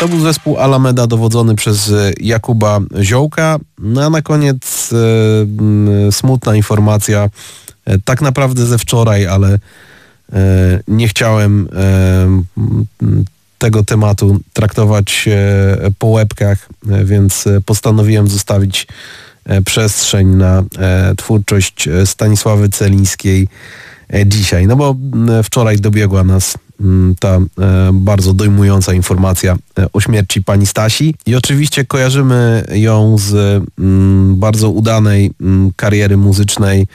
To był zespół Alameda dowodzony przez Jakuba Ziołka. No a na koniec smutna informacja, tak naprawdę ze wczoraj, ale nie chciałem tego tematu traktować po łebkach, więc postanowiłem zostawić przestrzeń na twórczość Stanisławy Celińskiej dzisiaj. No bo wczoraj dobiegła nas ta bardzo dojmująca informacja o śmierci pani Stasi i oczywiście kojarzymy ją z bardzo udanej kariery muzycznej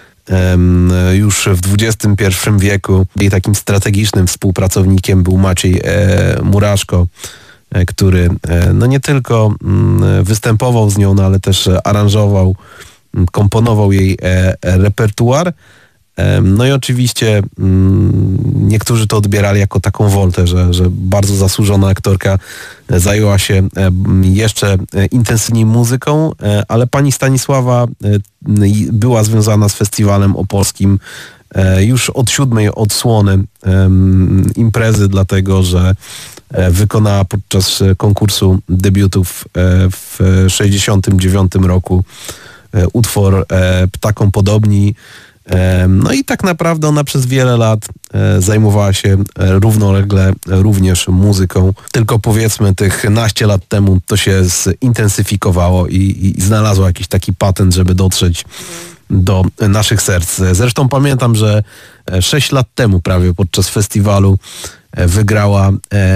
już w XXI wieku. Jej takim strategicznym współpracownikiem był Maciej Muraszko, który no nie tylko występował z nią, no ale też aranżował, komponował jej repertuar. No i oczywiście niektórzy to odbierali jako taką woltę, że bardzo zasłużona aktorka zajęła się jeszcze intensywniej muzyką, ale pani Stanisława była związana z festiwalem opolskim już od 7. odsłony imprezy, dlatego że wykonała podczas konkursu debiutów w 1969 roku utwór Ptakom podobni. No i tak naprawdę ona przez wiele lat zajmowała się równolegle również muzyką. Tylko powiedzmy tych naście lat temu to się zintensyfikowało i znalazło jakiś taki patent, żeby dotrzeć do naszych serc. Zresztą pamiętam, że 6 lat temu prawie podczas festiwalu wygrała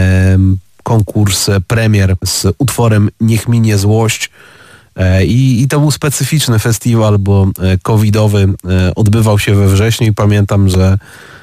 konkurs premier z utworem Niech minie złość. I to był specyficzny festiwal, bo covidowy, odbywał się we wrześniu i pamiętam, że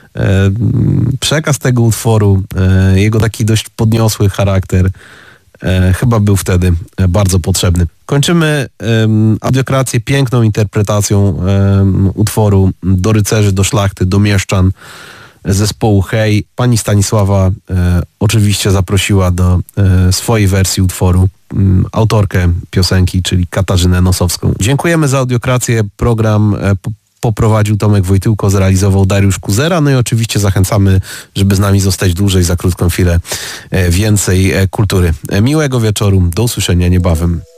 przekaz tego utworu, jego taki dość podniosły charakter chyba był wtedy bardzo potrzebny. Kończymy audiokrację piękną interpretacją utworu Do rycerzy, do szlachty, do mieszczan zespołu Hej. Pani Stanisława oczywiście zaprosiła do swojej wersji utworu autorkę piosenki, czyli Katarzynę Nosowską. Dziękujemy za audiokrację. Program poprowadził Tomek Wojtyłko, zrealizował Dariusz Kuzera. No i oczywiście zachęcamy, żeby z nami zostać dłużej. Za krótką chwilę więcej kultury. Miłego wieczoru. Do usłyszenia niebawem.